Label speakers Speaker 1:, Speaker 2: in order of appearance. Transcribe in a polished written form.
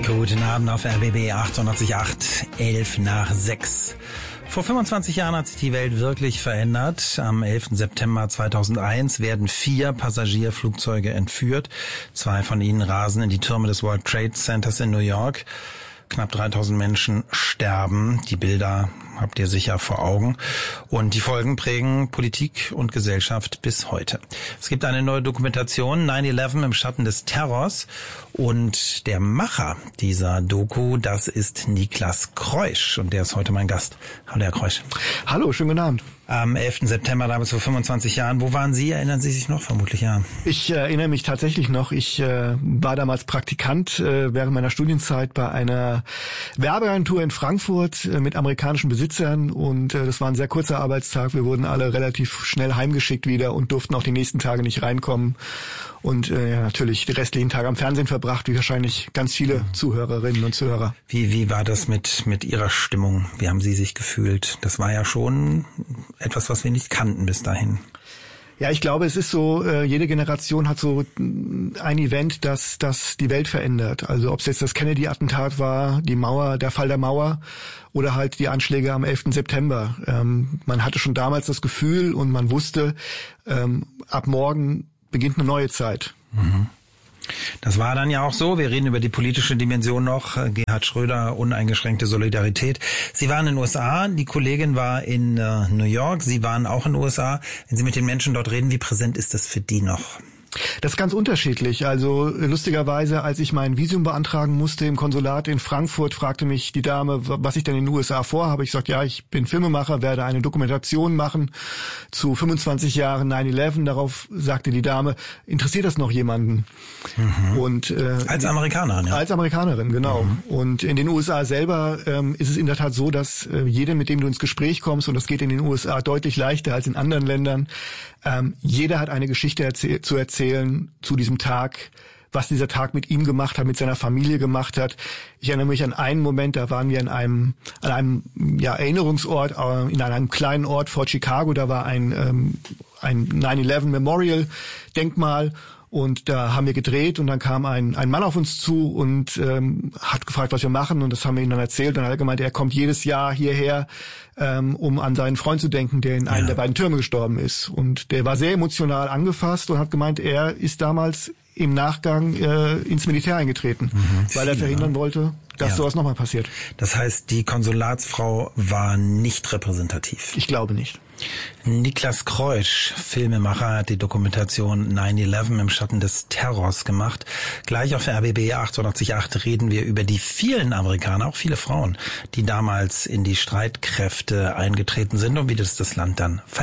Speaker 1: Guten Abend auf RBB 88.8, 5:11. Vor 25 Jahren hat sich die Welt wirklich verändert. Am 11. September 2001 werden 4 Passagierflugzeuge entführt. 2 von ihnen rasen in die Türme des World Trade Centers in New York. Knapp 3000 Menschen sterben. Die Bilder habt ihr sicher vor Augen. Und die Folgen prägen Politik und Gesellschaft bis heute. Es gibt eine neue Dokumentation, 9/11 im Schatten des Terrors. Und der Macher dieser Doku, das ist Niklas Kreusch. Und der ist heute mein Gast. Hallo, Herr Kreusch.
Speaker 2: Hallo, schönen guten Abend.
Speaker 1: Am 11. September, damals vor 25 Jahren. Wo waren Sie? Erinnern Sie sich noch? Vermutlich ja.
Speaker 2: Ich erinnere mich tatsächlich noch. Ich war damals Praktikant während meiner Studienzeit bei einer Werbeagentur in Frankfurt mit amerikanischen Besitzern. Und das war ein sehr kurzer Arbeitstag. Wir wurden alle relativ schnell heimgeschickt wieder und durften auch die nächsten Tage nicht reinkommen. Und natürlich die restlichen Tage am Fernsehen verbracht, wie wahrscheinlich ganz viele Zuhörerinnen und Zuhörer.
Speaker 1: Wie war das mit Ihrer Stimmung? Wie haben Sie sich gefühlt? Das war ja schon etwas, was wir nicht kannten bis dahin.
Speaker 2: Ja, ich glaube, es ist so, jede Generation hat so ein Event, das die Welt verändert. Also ob es jetzt das Kennedy-Attentat war, die Mauer, der Fall der Mauer oder halt die Anschläge am 11. September. Man hatte schon damals das Gefühl und man wusste, ab morgen beginnt eine neue Zeit.
Speaker 1: Mhm. Das war dann ja auch so. Wir reden über die politische Dimension noch. Gerhard Schröder, uneingeschränkte Solidarität. Sie waren in den USA, die Kollegin war in New York. Sie waren auch in den USA. Wenn Sie mit den Menschen dort reden, wie präsent ist das für die noch?
Speaker 2: Das ist ganz unterschiedlich. Also lustigerweise, als ich mein Visum beantragen musste im Konsulat in Frankfurt, fragte mich die Dame, was ich denn in den USA vorhabe. Ich sagte, ja, ich bin Filmemacher, werde eine Dokumentation machen zu 25 Jahren 9/11. Darauf sagte die Dame, interessiert das noch jemanden?
Speaker 1: Mhm.
Speaker 2: Und
Speaker 1: als Amerikanerin, ja.
Speaker 2: Als Amerikanerin, genau. Mhm. Und in den USA selber ist es in der Tat so, dass jeder, mit dem du ins Gespräch kommst, und das geht in den USA deutlich leichter als in anderen Ländern, jeder hat eine Geschichte zu erzählen zu diesem Tag, was dieser Tag mit ihm gemacht hat, mit seiner Familie gemacht hat. Ich erinnere mich an einen Moment, da waren wir an einem Erinnerungsort, in einem kleinen Ort vor Chicago, da war ein 9/11 Memorial Denkmal. Und da haben wir gedreht und dann kam ein Mann auf uns zu und hat gefragt, was wir machen. Und das haben wir ihm dann erzählt. Und dann hat er gemeint, er kommt jedes Jahr hierher, um an seinen Freund zu denken, der in einem der beiden Türme gestorben ist. Und der war sehr emotional angefasst und hat gemeint, er ist damals im Nachgang ins Militär eingetreten, weil er verhindern wollte, dass sowas nochmal passiert.
Speaker 1: Das heißt, die Konsulatsfrau war nicht repräsentativ?
Speaker 2: Ich glaube nicht.
Speaker 1: Niklas Kreusch, Filmemacher, hat die Dokumentation 9/11 im Schatten des Terrors gemacht. Gleich auf RBB 88.8 reden wir über die vielen Amerikaner, auch viele Frauen, die damals in die Streitkräfte eingetreten sind und wie das Land dann verändert.